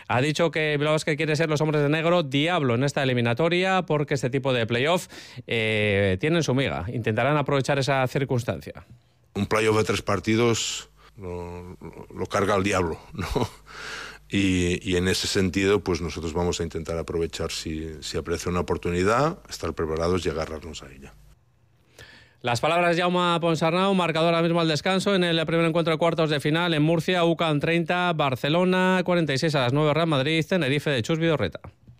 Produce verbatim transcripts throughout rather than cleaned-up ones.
ha dicho que Bilbao Basket quiere ser los hombres de negro diablo en esta eliminatoria porque este tipo de playoff eh, tienen su miga. Intentarán aprovechar esa circunstancia. Un playoff de tres partidos lo, lo carga el diablo, ¿no? Y, y en ese sentido, pues nosotros vamos a intentar aprovechar si, si aparece una oportunidad, estar preparados y agarrarnos a ella. Las palabras de Jaume Ponsarnau, marcador ahora mismo al descanso en el primer encuentro de cuartos de final en Murcia, U C A M treinta, Barcelona cuarenta y seis a las nueve, Real Madrid, Tenerife de Chus Vidorreta.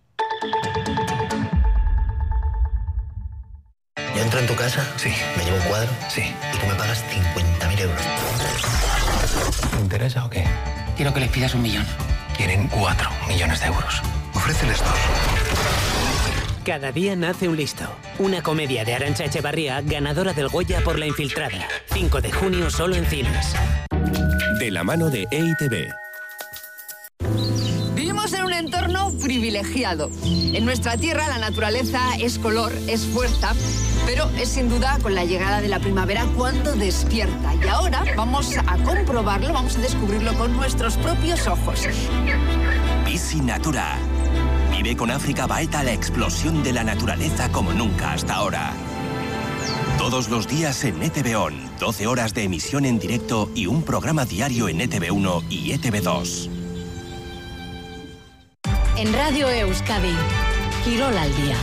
Yo entro en tu casa, sí, me llevo un cuadro, sí, y tú me pagas cincuenta mil euros. ¿Te interesa o qué? Quiero que les pidas un millón. Quieren cuatro millones de euros. Ofréceles dos. Cada día nace un listo. Una comedia de Arantxa Echevarría, ganadora del Goya por La Infiltrada. cinco de junio solo en cines. De la mano de E I T V. Vivimos en un entorno privilegiado. En nuestra tierra la naturaleza es color, es fuerza, pero es sin duda con la llegada de la primavera cuando despierta. Y ahora vamos a comprobarlo, vamos a descubrirlo con nuestros propios ojos. Bici Natura. Vive con África Baeta la explosión de la naturaleza como nunca hasta ahora. Todos los días en E T V On, doce horas de emisión en directo y un programa diario en E T V uno y E T V dos. En Radio Euskadi, Quirol al día.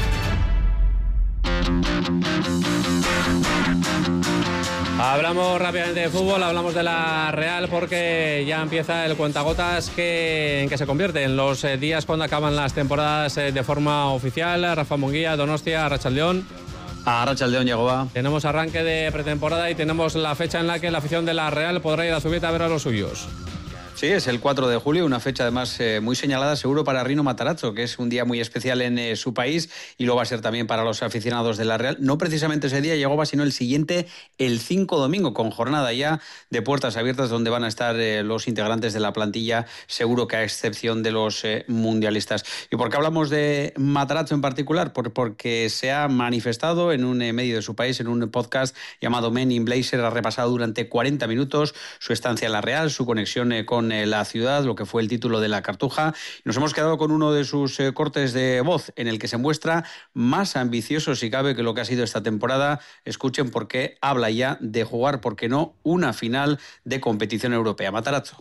Hablamos rápidamente de fútbol, hablamos de la Real porque ya empieza el cuentagotas que, en que se convierte en los eh, días cuando acaban las temporadas eh, de forma oficial. Rafa Munguía, Donostia, Arratsaldeon. Arratsaldeon, Yagoba. Tenemos arranque de pretemporada y tenemos la fecha en la que la afición de la Real podrá ir a Zubieta a ver a los suyos. Sí, es el cuatro de julio, una fecha además eh, muy señalada seguro para Rino Matarazzo, que es un día muy especial en eh, su país y lo va a ser también para los aficionados de la Real. No precisamente ese día llegó, sino el siguiente, el cinco domingo, con jornada ya de puertas abiertas donde van a estar eh, los integrantes de la plantilla, seguro que a excepción de los eh, mundialistas. ¿Y por qué hablamos de Matarazzo en particular? Por, porque se ha manifestado en un eh, medio de su país, en un podcast llamado Men in Blazer, ha repasado durante cuarenta minutos su estancia en la Real, su conexión eh, con la ciudad, lo que fue el título de la Cartuja. Nos hemos quedado con uno de sus eh, cortes de voz en el que se muestra más ambicioso si cabe que lo que ha sido esta temporada. Escuchen por qué habla ya de jugar, por qué no, una final de competición europea. Matarazzo.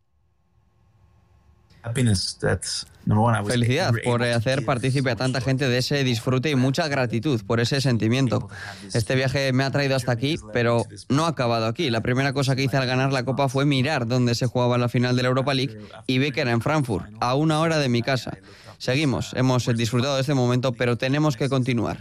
Felicidad por hacer partícipe a tanta gente de ese disfrute y mucha gratitud por ese sentimiento. Este viaje me ha traído hasta aquí, pero no ha acabado aquí. La primera cosa que hice al ganar la Copa fue mirar dónde se jugaba la final de la Europa League y vi que era en Frankfurt, a una hora de mi casa. Seguimos, hemos disfrutado de este momento, pero tenemos que continuar.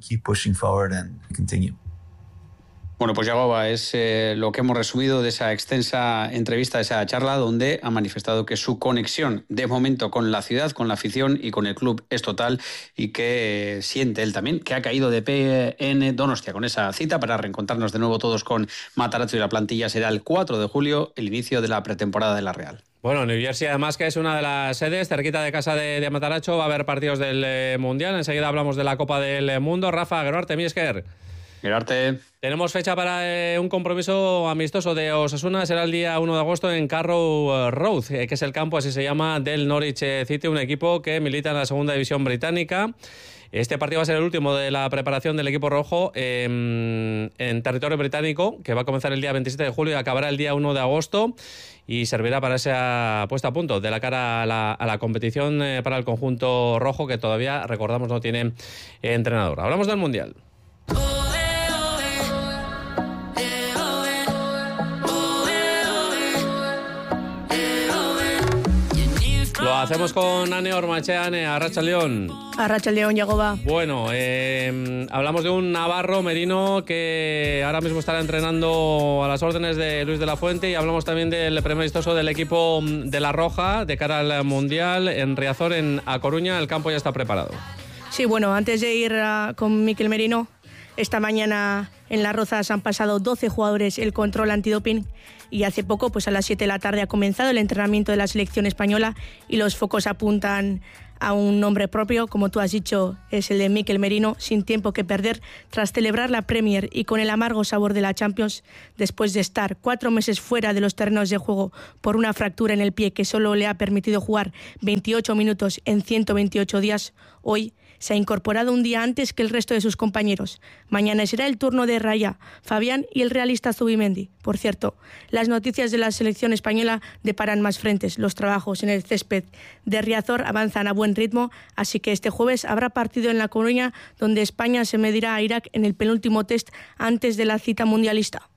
Bueno, pues Yagoba, es eh, lo que hemos resumido de esa extensa entrevista, de esa charla, donde ha manifestado que su conexión de momento con la ciudad, con la afición y con el club es total y que eh, siente él también que ha caído de pie en Donostia con esa cita para reencontrarnos de nuevo todos con Matarazzo y la plantilla. Será el cuatro de julio, el inicio de la pretemporada de la Real. Bueno, New Jersey además que es una de las sedes, cerquita de casa de, de Matarazzo, va a haber partidos del eh, Mundial. Enseguida hablamos de la Copa del Mundo. Rafa, Gerarte, Miesker. Gerarte. Tenemos fecha para eh, un compromiso amistoso de Osasuna, será el día uno de agosto en Carrow Road, eh, que es el campo, así se llama, del Norwich City, un equipo que milita en la segunda división británica. Este partido va a ser el último de la preparación del equipo rojo eh, en territorio británico, que va a comenzar el día veintisiete de julio y acabará el día uno de agosto y servirá para esa puesta a punto de la cara a la, a la competición eh, para el conjunto rojo, que todavía, recordamos, no tiene eh, entrenador. Hablamos del Mundial. Lo hacemos con Ane Ormachea. Ane, Arratsaldeon. Arratsaldeon, Yagoba. Bueno, eh, hablamos de un navarro, Merino, que ahora mismo estará entrenando a las órdenes de Luis de la Fuente, y hablamos también del primer amistoso del equipo de La Roja de cara al Mundial en Riazor, en A Coruña. El campo ya está preparado. Sí, bueno, antes de ir a, con Mikel Merino, esta mañana En Las Rozas han pasado doce jugadores el control antidoping y hace poco, pues a las siete de la tarde, ha comenzado el entrenamiento de la selección española y los focos apuntan a un nombre propio, como tú has dicho, es el de Mikel Merino, sin tiempo que perder, tras celebrar la Premier y con el amargo sabor de la Champions, después de estar cuatro meses fuera de los terrenos de juego por una fractura en el pie que solo le ha permitido jugar veintiocho minutos en ciento veintiocho días, hoy se ha incorporado un día antes que el resto de sus compañeros. Mañana será el turno de Raya, Fabián y el realista Zubimendi. Por cierto, las noticias de la selección española deparan más frentes. Los trabajos en el césped de Riazor avanzan a buen ritmo, así que este jueves habrá partido en La Coruña, donde España se medirá a Irak en el penúltimo test antes de la cita mundialista.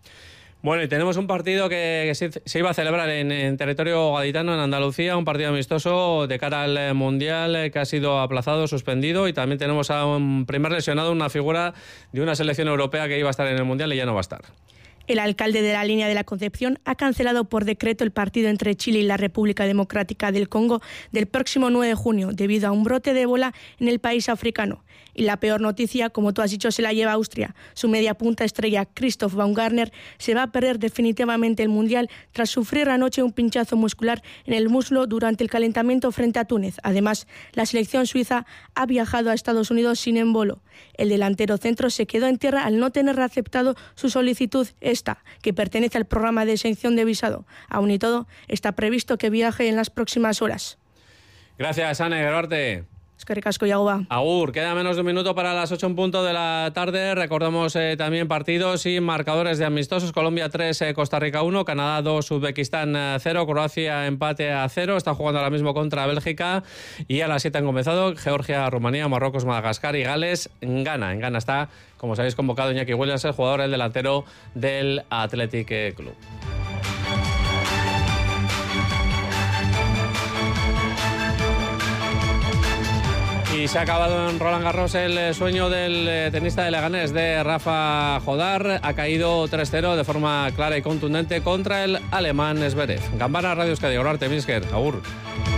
Bueno, y tenemos un partido que, que se, se iba a celebrar en, en territorio gaditano, en Andalucía, un partido amistoso de cara al Mundial que ha sido aplazado, suspendido, y también tenemos a un primer lesionado, una figura de una selección europea que iba a estar en el Mundial y ya no va a estar. El alcalde de la Línea de la Concepción ha cancelado por decreto el partido entre Chile y la República Democrática del Congo del próximo nueve de junio debido a un brote de ébola en el país africano. Y la peor noticia, como tú has dicho, se la lleva Austria. Su media punta estrella, Christoph Baumgartner, se va a perder definitivamente el Mundial tras sufrir anoche un pinchazo muscular en el muslo durante el calentamiento frente a Túnez. Además, la selección suiza ha viajado a Estados Unidos sin embolo. El delantero centro se quedó en tierra al no tener aceptado su solicitud, esta, que pertenece al programa de exención de visado. Aún y todo, está previsto que viaje en las próximas horas. Gracias, Ana Gerarte. Es que ricasco, Yagoba. Agur, queda menos de un minuto para las ocho en punto de la tarde. Recordamos eh, también partidos y marcadores de amistosos. Colombia tres, eh, Costa Rica uno, Canadá dos, Uzbekistán cero, Croacia empate a cero. Está jugando ahora mismo contra Bélgica. Y a las siete han comenzado Georgia, Rumanía, Marruecos, Madagascar y Gales en Ghana. En Ghana está, como sabéis, convocado Iñaki Williams, el jugador, el delantero del Athletic Club. Y se ha acabado en Roland Garros el sueño del tenista de Leganés, de Rafa Jodar. Ha caído tres cero de forma clara y contundente contra el alemán Zverev. Gambara, Radio Euskadi, Olarte, Minsker, agur.